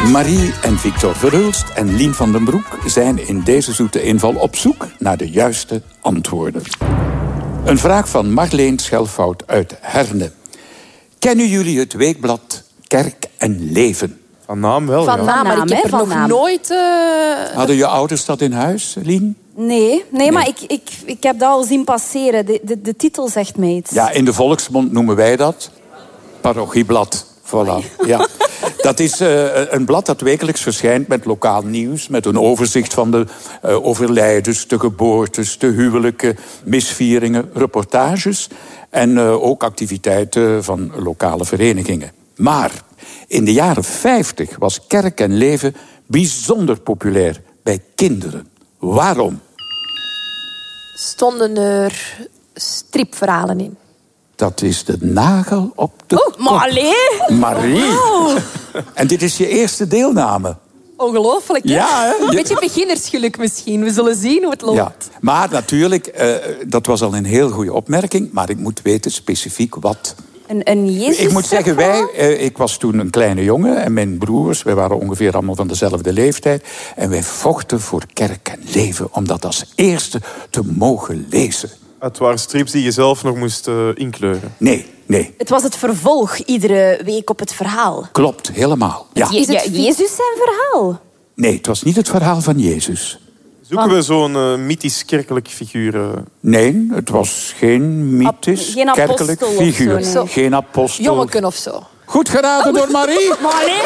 Marie en Victor Verhulst en Lien van den Broek zijn in deze zoete inval op zoek naar de juiste antwoorden. Een vraag van Marleen Schelfout uit Herne. Kennen jullie het weekblad Kerk en Leven? Van naam wel, Van naam, maar ik heb er nog nooit... Hadden je ouders dat in huis, Lien? Nee, maar ik heb dat al zien passeren. De titel zegt mij iets. Ja, in de volksmond noemen wij dat parochieblad. Voilà. Ja. Dat is een blad dat wekelijks verschijnt met lokaal nieuws, met een overzicht van de overlijdens, de geboortes, de huwelijken, misvieringen, reportages en ook activiteiten van lokale verenigingen. Maar in de jaren 50 was Kerk en Leven bijzonder populair bij kinderen. Waarom? Stonden er stripverhalen in? Dat is de nagel op de kop. Marie. Wow. En dit is je eerste deelname. Ongelooflijk, hè? Ja, hè? Een beetje beginnersgeluk misschien. We zullen zien hoe het loopt. Ja. Maar natuurlijk, dat was al een heel goede opmerking. Maar ik moet weten specifiek wat. Een Jezus. Ik moet zeggen, ik was toen een kleine jongen en mijn broers, wij waren ongeveer allemaal van dezelfde leeftijd. En wij vochten voor Kerk en Leven om dat als eerste te mogen lezen. Het waren strips die je zelf nog moest inkleuren. Nee. Het was het vervolg iedere week op het verhaal. Klopt, helemaal. Ja. Jezus zijn verhaal? Nee, het was niet het verhaal van Jezus. Zoeken we zo'n mythisch kerkelijk figuur? Nee, het was geen mythisch kerkelijk figuur. Zo. Geen apostel. Jommeken of zo. Goed geraden door Marie. Marie?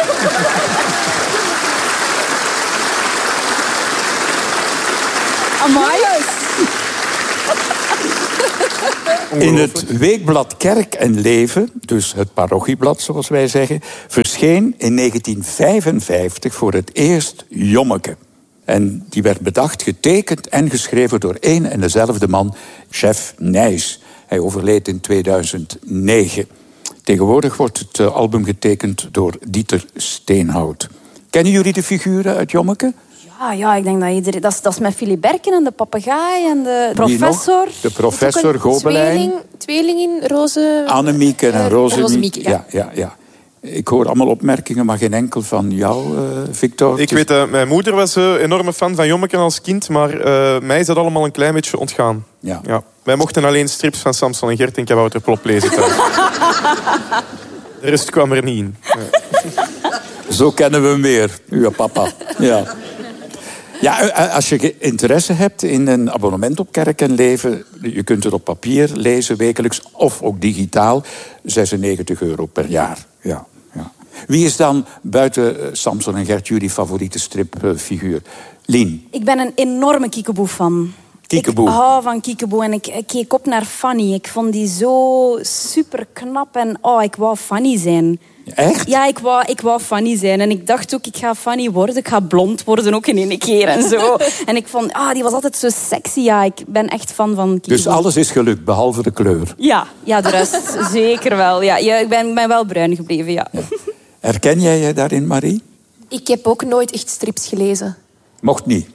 Amai. In het weekblad Kerk en Leven, dus het parochieblad zoals wij zeggen, verscheen in 1955 voor het eerst Jommeke. En die werd bedacht, getekend en geschreven door één en dezelfde man, Chef Nijs. Hij overleed in 2009. Tegenwoordig wordt het album getekend door Dieter Steenhout. Kennen jullie de figuren uit Jommeke? Ja, ik denk dat iedereen... Dat is met Filiberken en de papegaai en de professor. De professor, Gobelijn. Tweeling in Roze... Annemieke en Rozemieke. Ja. Ja. Ik hoor allemaal opmerkingen, maar geen enkel van jou, Victor. Ik weet dat mijn moeder was een enorme fan van Jommeke als kind, maar mij is dat allemaal een klein beetje ontgaan. Ja. Wij mochten alleen strips van Samson en Gert en Kabouter Plop lezen thuis. De rest kwam er niet in. Ja. Zo kennen we meer, uw papa. Ja, als je interesse hebt in een abonnement op Kerk en Leven, je kunt het op papier lezen wekelijks of ook digitaal, €96 per jaar. Ja. Wie is dan buiten Samson en Gert jullie favoriete stripfiguur? Lien? Ik ben een enorme Kiekeboe-fan. Kiekeboe. Ik hou van Kiekeboe en ik keek op naar Fanny. Ik vond die zo super knap en ik wou Fanny zijn. Echt? Ja, ik wou Fanny zijn. En ik dacht ook, ik ga Fanny worden. Ik ga blond worden ook in één keer en zo. En ik vond, die was altijd zo sexy. Ja, ik ben echt fan van Kiekeboe. Dus alles is gelukt, behalve de kleur? Ja, de rest zeker wel. Ja, ik ben wel bruin gebleven, ja. Herken jij je daarin, Marie? Ik heb ook nooit echt strips gelezen. Mocht niet.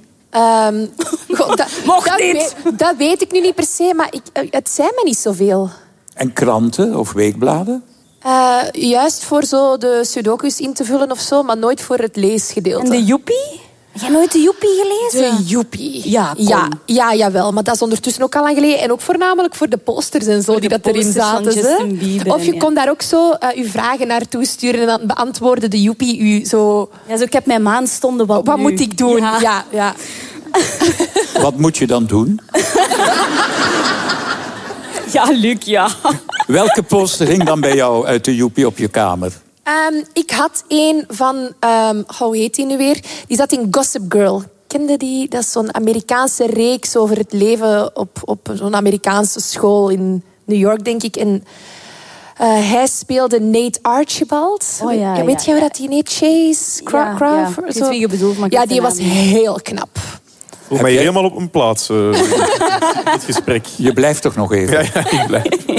Dat weet ik nu niet per se, maar het zei me niet zoveel. En kranten of weekbladen? Juist voor zo de sudokus in te vullen of zo, maar nooit voor het leesgedeelte. En de Joepie? Heb jij nooit de Joepie gelezen? De Joepie. Ja, ja, jawel, maar dat is ondertussen ook al lang geleden. En ook voornamelijk voor de posters en zo die dat erin zaten. Of je kon daar ook zo uw vragen naartoe sturen en dan beantwoordde de Joepie u zo... Ja, zo ik heb mijn maandstonden wat moet ik doen? Ja. Wat moet je dan doen? Ja, Luc, ja. Welke poster hing dan bij jou uit de Joepie op je kamer? Ik had een van... hoe heet die nu weer? Die zat in Gossip Girl. Kende die? Dat is zo'n Amerikaanse reeks over het leven op zo'n Amerikaanse school in New York, denk ik. En hij speelde Nate Archibald. Weet jij hoe dat die heet? Chase Crawford? Ik weet wie je bedoelt, maar ja, die was heel knap. Voel mij helemaal op een plaats, dit gesprek. Je blijft toch nog even? Ja, ik blijf.